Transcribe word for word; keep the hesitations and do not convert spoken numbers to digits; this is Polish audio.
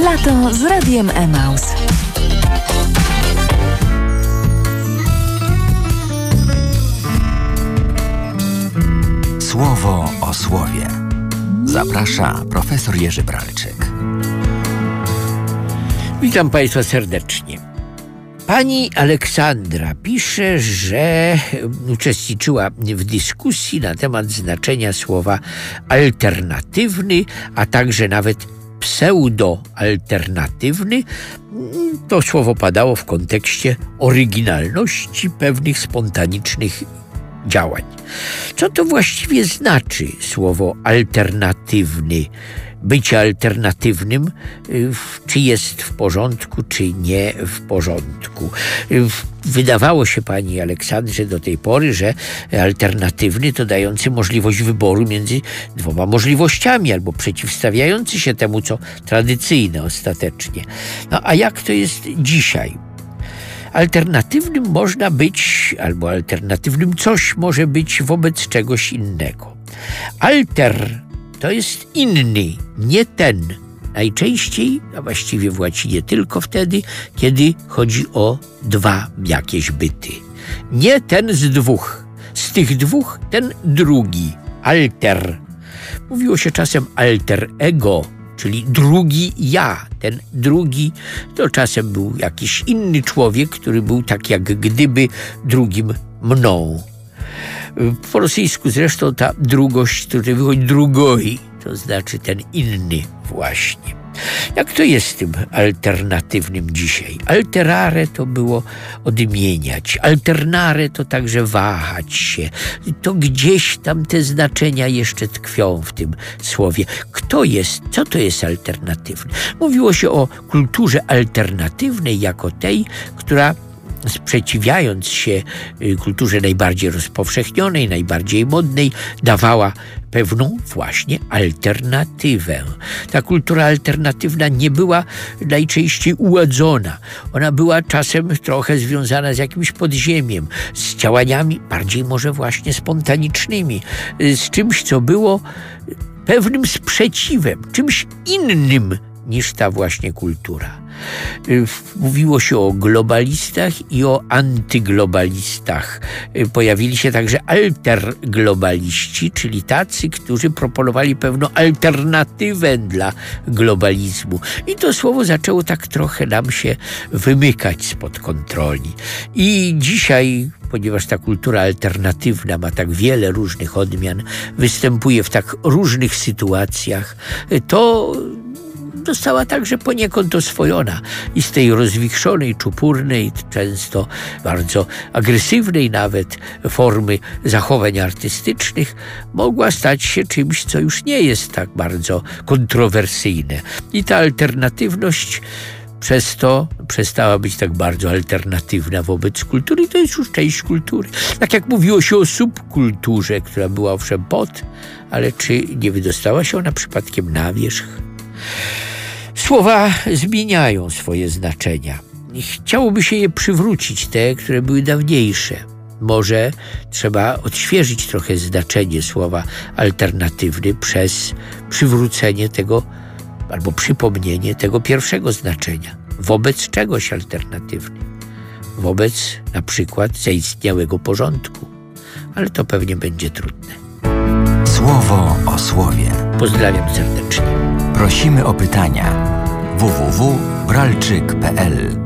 Lato z Radiem Emaus. Słowo o słowie. Zaprasza profesor Jerzy Bralczyk. Witam Państwa serdecznie. Pani Aleksandra pisze, że uczestniczyła w dyskusji na temat znaczenia słowa alternatywny, a także nawet pseudo-alternatywny. To słowo padało w kontekście oryginalności pewnych spontanicznych działań. Co to właściwie znaczy słowo alternatywny? Bycie alternatywnym, czy jest w porządku, czy nie w porządku. Wydawało się pani Aleksandrze do tej pory, że alternatywny to dający możliwość wyboru między dwoma możliwościami, albo przeciwstawiający się temu, co tradycyjne ostatecznie. No a jak to jest dzisiaj? Alternatywnym można być, albo alternatywnym coś może być wobec czegoś innego. Alter to jest inny, nie ten. Najczęściej, a właściwie w łacinie tylko wtedy, kiedy chodzi o dwa jakieś byty. Nie ten z dwóch. Z tych dwóch ten drugi. Alter. Mówiło się czasem alter ego, czyli drugi ja. Ten drugi to czasem był jakiś inny człowiek, który był tak jak gdyby drugim mną. Po rosyjsku zresztą ta drugość, tutaj wychodzi drugoi, to znaczy ten inny właśnie. Jak to jest z tym alternatywnym dzisiaj? Alterare to było odmieniać, alternare to także wahać się. To gdzieś tam te znaczenia jeszcze tkwią w tym słowie. Kto jest, co to jest alternatywny? Mówiło się o kulturze alternatywnej jako tej, która sprzeciwiając się kulturze najbardziej rozpowszechnionej, najbardziej modnej, dawała pewną właśnie alternatywę. Ta kultura alternatywna nie była najczęściej uładzona. Ona była czasem trochę związana z jakimś podziemiem, z działaniami bardziej może właśnie spontanicznymi, z czymś, co było pewnym sprzeciwem, czymś innym niż ta właśnie kultura. Mówiło się o globalistach i o antyglobalistach. Pojawili się także alterglobaliści, czyli tacy, którzy proponowali pewną alternatywę dla globalizmu. I to słowo zaczęło tak trochę nam się wymykać spod kontroli. I dzisiaj, ponieważ ta kultura alternatywna ma tak wiele różnych odmian, występuje w tak różnych sytuacjach, to została także poniekąd oswojona i z tej rozwichrzonej, czupurnej, często bardzo agresywnej nawet formy zachowań artystycznych mogła stać się czymś, co już nie jest tak bardzo kontrowersyjne. I ta alternatywność przez to przestała być tak bardzo alternatywna wobec kultury. To jest już część kultury. Tak jak mówiło się o subkulturze, która była owszem pod, ale czy nie wydostała się ona przypadkiem na wierzch? Słowa zmieniają swoje znaczenia. Chciałoby się je przywrócić, te, które były dawniejsze. Może trzeba odświeżyć trochę znaczenie słowa alternatywny przez przywrócenie tego albo przypomnienie tego pierwszego znaczenia. Wobec czegoś alternatywny. Wobec na przykład zaistniałego porządku. Ale to pewnie będzie trudne. Słowo o słowie. Pozdrawiam serdecznie. Prosimy o pytania. w w w kropka bralczyk kropka p l